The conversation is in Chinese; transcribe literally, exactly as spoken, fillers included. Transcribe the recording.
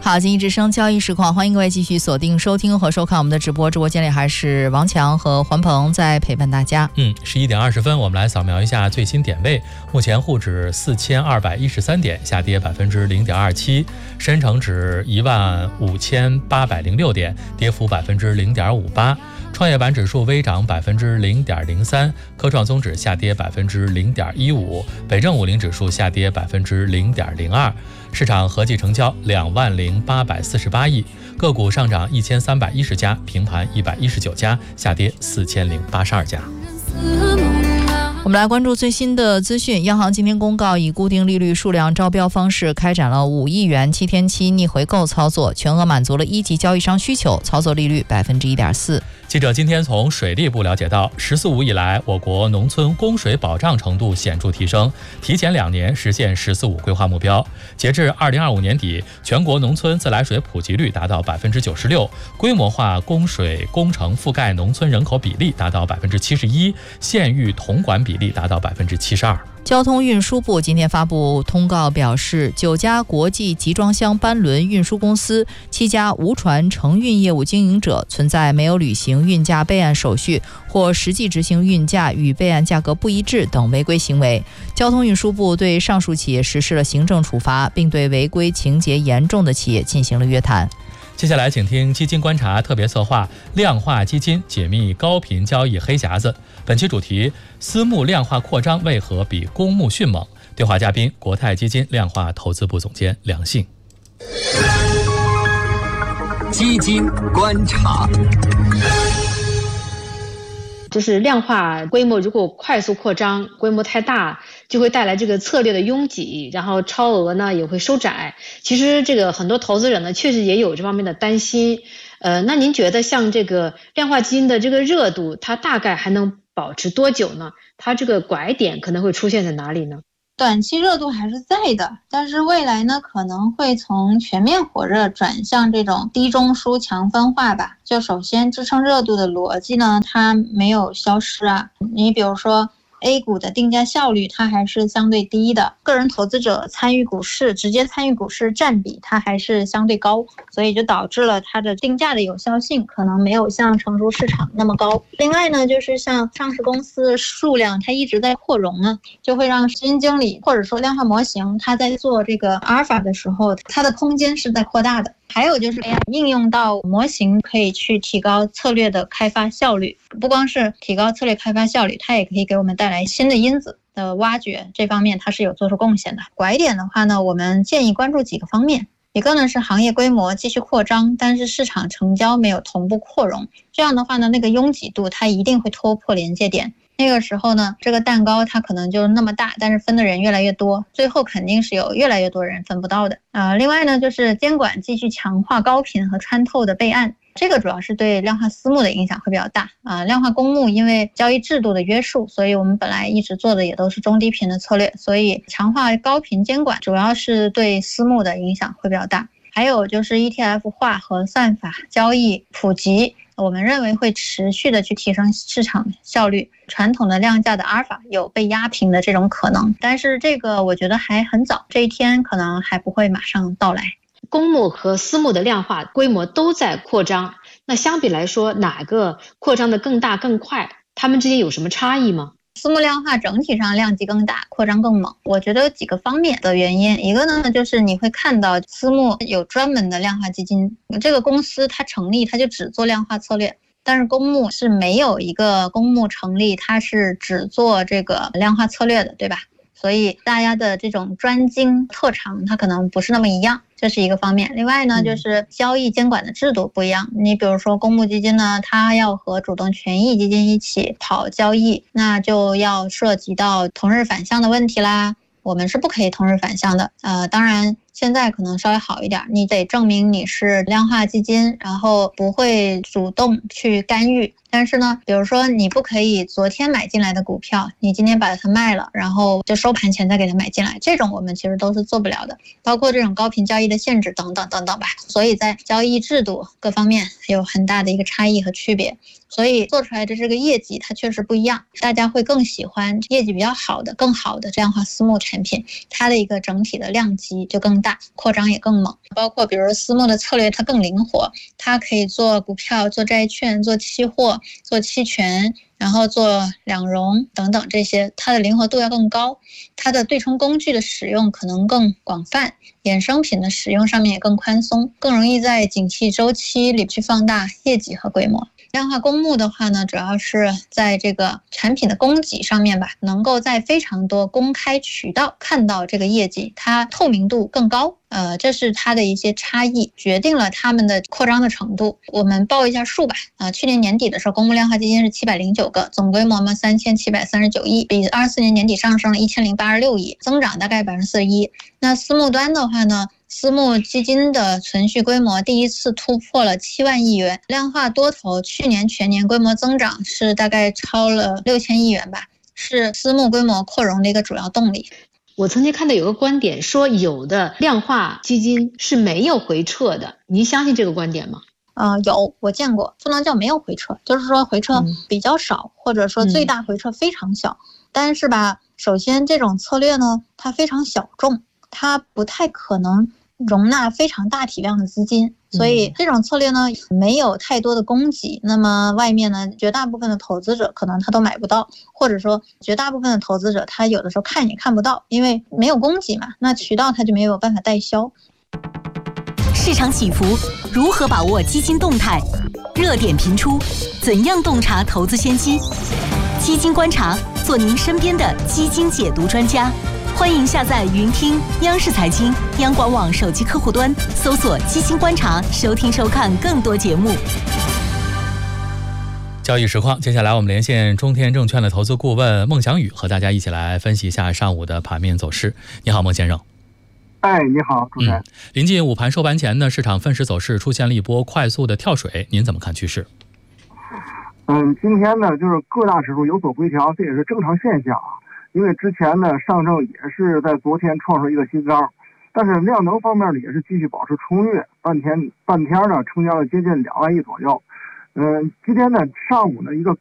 好，经济之声交易实况，欢迎各位继续锁定收听和收看我们的直播。直播间里还是王强和环鹏在陪伴大家。 嗯，十一点二十分，我们来扫描一下最新点位。目前沪指四千二百一十三点，下跌百分之零点二七；深成指一万五千八百零六点，跌幅百分之零点五八。创业板指数微涨百分之零点零三，科创综指下跌百分之零点一五，北证五零指数下跌百分之零点零二。市场合计成交两万零八百四十八亿，个股上涨一千三百一十家，平盘一百一十九家，下跌四千零八十二家。 我们来关注最新的资讯。央行今天公告，以固定利率数量招标方式开展了五亿元七天期逆回购操作，全额满足了一级交易商需求，操作利率百分之一点四。 记者今天从水利部了解到，十四五以来，我国农村供水保障程度显著提升，提前两年实现十四五规划目标。截至二零二五年底，全国农村自来水普及率达到百分之九十六，规模化供水工程覆盖农村人口比例达到百分之七十一，县域统管比例达到百分之七十二。 交通运输部今天发布通告表示，九家国际集装箱班轮运输公司、七家无船承运业务经营者存在没有履行运价备案手续或实际执行运价与备案价格不一致等违规行为。交通运输部对上述企业实施了行政处罚，并对违规情节严重的企业进行了约谈。 接下来请听基金观察特别策划量化基金解密高频交易黑匣子。本期主题：私募量化扩张为何比公募迅猛？对话嘉宾：国泰基金量化投资部总监梁信。 基金观察。 就是量化规模如果快速扩张，规模太大，就会带来这个策略的拥挤，然后超额呢也会收窄。其实这个很多投资者呢确实也有这方面的担心。呃，那您觉得像这个量化基金的这个热度，它大概还能保持多久呢？它这个拐点可能会出现在哪里呢？ 短期热度还是在的，但是未来呢可能会从全面火热转向这种低中枢强分化吧。就首先支撑热度的逻辑呢，它没有消失啊。你比如说 A 股的定价效率它还是相对低的，个人投资者参与股市直接参与股市占比它还是相对高，所以就导致了它的定价的有效性可能没有像成熟市场那么高。另外呢，就是像上市公司数量它一直在扩容呢，就会让基金经理或者说量化模型它在做这个阿尔法的时候，它的空间是在扩大的。还有就是 A I 应用到模型可以去提高策略的开发效率，不光是提高策略开发效率，它也可以给我们带来新的因子的挖掘，这方面它是有做出贡献的。拐点的话呢，我们建议关注几个方面。一个呢是行业规模继续扩张，但是市场成交没有同步扩容，这样的话呢，那个拥挤度它一定会突破临界点。那个时候呢，这个蛋糕它可能就那么大，但是分的人越来越多，最后肯定是有越来越多人分不到的。呃，另外呢，就是监管继续强化高频和穿透的备案，这个主要是对量化私募的影响会比较大啊、呃。量化公募因为交易制度的约束，所以我们本来一直做的也都是中低频的策略，所以强化高频监管主要是对私募的影响会比较大。还有就是 E T F 化和算法交易普及，我们认为会持续的去提升市场效率，传统的量价的阿尔法有被压平的这种可能，但是这个我觉得还很早，这一天可能还不会马上到来。 公募和私募的量化规模都在扩张，那相比来说哪个扩张的更大更快？它们之间有什么差异吗？ 私募量化整体上量级更大，扩张更猛，我觉得有几个方面的原因。一个呢，就是你会看到私募有专门的量化基金，这个公司它成立它就只做量化策略，但是公募是没有一个公募成立它是只做这个量化策略的，对吧？所以大家的这种专精特长它可能不是那么一样，这是一个方面。另外呢，就是交易监管的制度不一样，你比如说公募基金呢，它要和主动权益基金一起跑交易，那就要涉及到同日反向的问题啦，我们是不可以同日反向的。呃，当然现在可能稍微好一点，你得证明你是量化基金，然后不会主动去干预。但是呢，比如说你不可以昨天买进来的股票，你今天把它卖了，然后就收盘前再给它买进来，这种我们其实都是做不了的，包括这种高频交易的限制等等等等吧。所以在交易制度各方面有很大的一个差异和区别，所以做出来的这个业绩它确实不一样，大家会更喜欢业绩比较好的更好的这样的话私募产品，它的一个整体的量级就更大，扩张也更猛。包括比如私募的策略它更灵活，它可以做股票、做债券、做期货、做期权，然后做两融等等，这些它的灵活度要更高，它的对冲工具的使用可能更广泛，衍生品的使用上面也更宽松，更容易在景气周期里去放大业绩和规模。量化公募的话呢，主要是在这个产品的供给上面吧，能够在非常多公开渠道看到这个业绩，它透明度更高。呃，这是它的一些差异，决定了他们的扩张的程度。我们报一下数吧。啊、呃，去年年底的时候，公募量化基金是七百零九个，总规模嘛三千七百三十九亿，比二四年年底上升了一千零八十六亿，增长大概百分之四十一。那私募端的话呢，私募基金的存续规模第一次突破了七万亿元，量化多头去年全年规模增长是大概超了六千亿元吧，是私募规模扩容的一个主要动力。 我曾经看到有个观点说，有的量化基金是没有回撤的，您相信这个观点吗？ 呃，有，我见过，不能叫没有回撤，就是说回撤比较少，嗯、或者说最大回撤非常小。嗯、但是吧，首先这种策略呢，它非常小众，它不太可能容纳非常大体量的资金，所以这种策略呢没有太多的供给，那么外面呢绝大部分的投资者可能他都买不到，或者说绝大部分的投资者他有的时候看也看不到，因为没有供给嘛，那渠道他就没有办法代销。 市场起伏，如何把握基金动态？热点频出，怎样洞察投资先机？基金观察，做您身边的基金解读专家。欢迎下载云听央视财经、央广网手机客户端，搜索基金观察，收听收看更多节目。 交易实况，接下来我们连线中天证券的投资顾问孟祥宇，和大家一起来分析一下上午的盘面走势。你好，孟先生。 哎，你好，主持人。 嗯，临近午盘收盘前呢，市场分时走势出现了一波快速的跳水，您怎么看趋势？ 嗯，今天呢，就是各大指数有所回调，这也是正常现象啊。因为之前呢，上证也是在昨天创出一个新高，但是量能方面呢，也是继续保持充裕，半天半天呢，成交了接近两万亿左右。嗯，今天呢，上午呢，一个